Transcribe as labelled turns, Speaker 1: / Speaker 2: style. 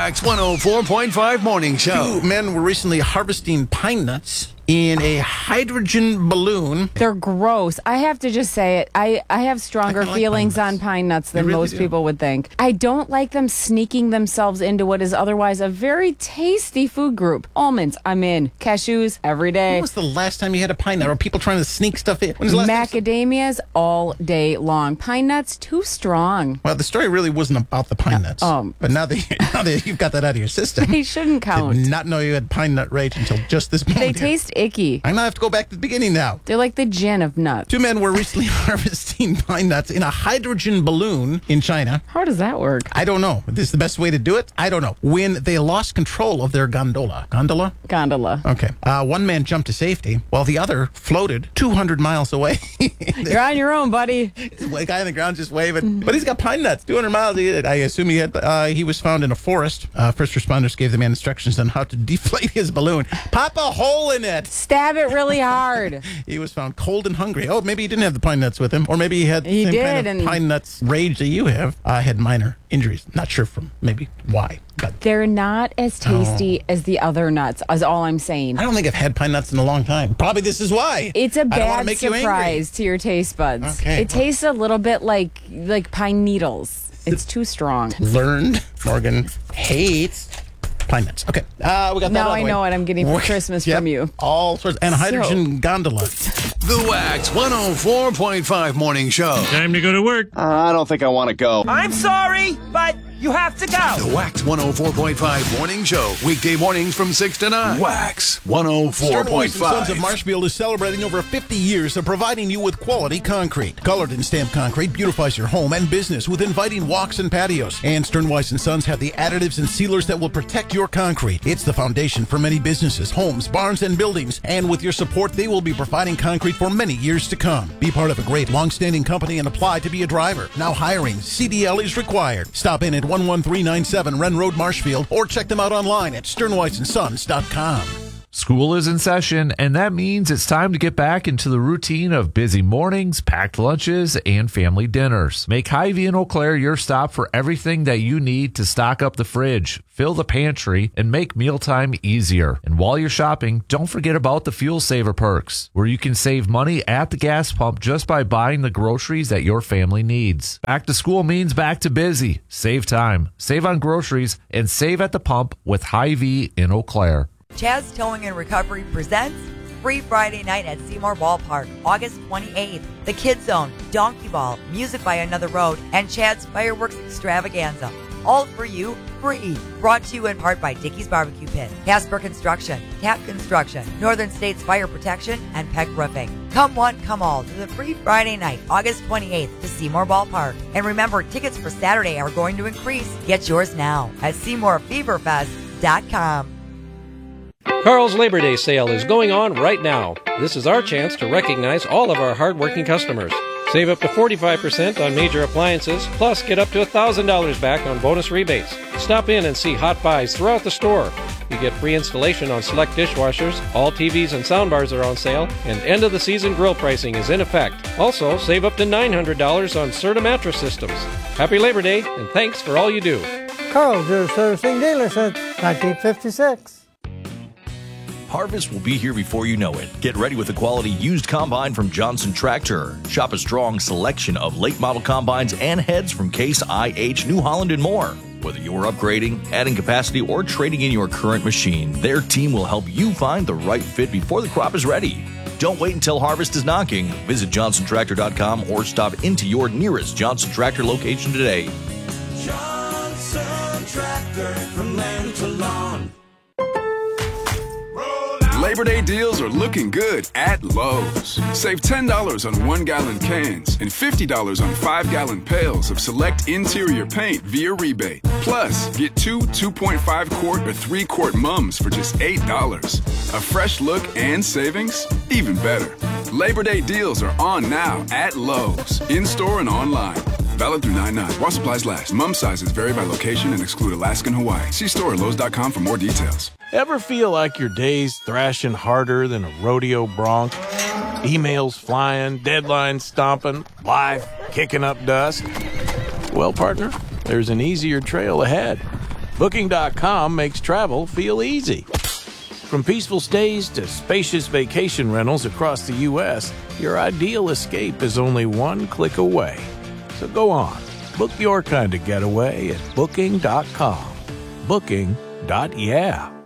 Speaker 1: Wax 104.5 Morning Show.
Speaker 2: 2 men were recently harvesting pine nuts in a hydrogen balloon.
Speaker 3: They're gross. I have to just say it. I have stronger feelings on pine nuts than most people would think. I don't like them sneaking themselves into what is otherwise a very tasty food group. Almonds, I'm in. Cashews, every day.
Speaker 2: When was the last time you had a pine nut? Or people trying to sneak stuff in? When was the last time?
Speaker 3: Macadamias all day long. Pine nuts, too strong.
Speaker 2: Well, the story really wasn't about the pine nuts. But now that you've got that out of your system.
Speaker 3: They shouldn't count.
Speaker 2: Did not know you had pine nut rage until just this moment.
Speaker 3: They taste icky.
Speaker 2: I'm going to have to go back to the beginning now.
Speaker 3: They're like the gin of nuts.
Speaker 2: 2 men were recently harvesting pine nuts in a hydrogen balloon in China.
Speaker 3: How does that work?
Speaker 2: I don't know. Is this the best way to do it? I don't know. When they lost control of their gondola. Gondola?
Speaker 3: Gondola.
Speaker 2: Okay. One man jumped to safety while the other floated 200 miles away.
Speaker 3: You're on your own, buddy.
Speaker 2: The guy on the ground just waving. But he's got pine nuts. 200 miles. I assume he was found in a forest. First responders gave the man instructions on how to deflate his balloon. Pop a hole in it.
Speaker 3: Stab it really hard.
Speaker 2: He was found cold and hungry. Oh, maybe he didn't have the pine nuts with him. Or maybe he had the same kind of pine nuts rage that you have. Had minor injuries. Not sure from maybe why. But
Speaker 3: they're not as tasty as the other nuts, is all I'm saying.
Speaker 2: I don't think I've had pine nuts in a long time. Probably this is why.
Speaker 3: It's a bad surprise to your taste buds.
Speaker 2: Okay.
Speaker 3: It tastes a little bit like pine needles. It's too strong.
Speaker 2: Learned Morgan hates pine nuts. Okay. We got that.
Speaker 3: Now I know what I'm getting for Christmas from you.
Speaker 2: All sorts. And a hydrogen gondola.
Speaker 1: The Wax 104.5 Morning Show.
Speaker 4: Time to go to work.
Speaker 5: I don't think I want to go.
Speaker 6: I'm sorry, but you have to go.
Speaker 1: The Wax 104.5 Morning Show. Weekday mornings from 6 to 9. Wax
Speaker 2: Sternweiss & Sons
Speaker 1: 104.5.
Speaker 2: of Marshfield is celebrating over 50 years of providing you with quality concrete. Colored and stamped concrete beautifies your home and business with inviting walks and patios. And Sternweiss & Sons have the additives and sealers that will protect your concrete. It's the foundation for many businesses, homes, barns, and buildings. And with your support, they will be providing concrete for many years to come. Be part of a great long-standing company and apply to be a driver. Now hiring. CDL is required. Stop in at 11397 Wren Road, Marshfield, or check them out online at sternweissandsons.com.
Speaker 7: School is in session, and that means it's time to get back into the routine of busy mornings, packed lunches, and family dinners. Make Hy-Vee in Eau Claire your stop for everything that you need to stock up the fridge, fill the pantry, and make mealtime easier. And while you're shopping, don't forget about the Fuel Saver Perks, where you can save money at the gas pump just by buying the groceries that your family needs. Back to school means back to busy. Save time, save on groceries, and save at the pump with Hy-Vee in Eau Claire.
Speaker 8: Chaz Towing and Recovery presents Free Friday Night at Seymour Ballpark, August 28th. The Kids Zone, Donkey Ball, Music by Another Road, and Chad's Fireworks Extravaganza. All for you, free. Brought to you in part by Dickey's Barbecue Pit, Casper Construction, Tap Construction, Northern States Fire Protection, and Peck Roofing. Come one, come all to the Free Friday Night, August 28th to Seymour Ballpark. And remember, tickets for Saturday are going to increase. Get yours now at SeymourFeverFest.com.
Speaker 9: Carl's Labor Day sale is going on right now. This is our chance to recognize all of our hardworking customers. Save up to 45% on major appliances, plus get up to $1,000 back on bonus rebates. Stop in and see hot buys throughout the store. You get free installation on select dishwashers, all TVs and soundbars are on sale, and end-of-the-season grill pricing is in effect. Also, save up to $900 on Serta mattress systems. Happy Labor Day, and thanks for all you do.
Speaker 10: Carl's, your servicing dealer since 1956.
Speaker 11: Harvest will be here before you know it. Get ready with a quality used combine from Johnson Tractor. Shop a strong selection of late model combines and heads from Case IH, New Holland, and more. Whether you're upgrading, adding capacity, or trading in your current machine, their team will help you find the right fit before the crop is ready. Don't wait until harvest is knocking. Visit johnsontractor.com or stop into your nearest Johnson Tractor location today.
Speaker 12: Johnson Tractor, from land to lawn.
Speaker 13: Labor Day deals are looking good at Lowe's. Save $10 on 1-gallon cans and $50 on 5-gallon pails of select interior paint via rebate. Plus, get 2 2.5-quart or 3-quart mums for just $8. A fresh look and savings? Even better. Labor Day deals are on now at Lowe's, in-store and online. Valid through 9/9. While supplies last. Mum sizes vary by location and exclude Alaska and Hawaii. See store at Lowe's.com for more details.
Speaker 4: Ever feel like your day's thrashing harder than a rodeo bronc? Emails flying, deadlines stomping, life kicking up dust? Well, partner, there's an easier trail ahead. Booking.com makes travel feel easy. From peaceful stays to spacious vacation rentals across the U.S., your ideal escape is only one click away. So go on, book your kind of getaway at Booking.com. Booking.yeah.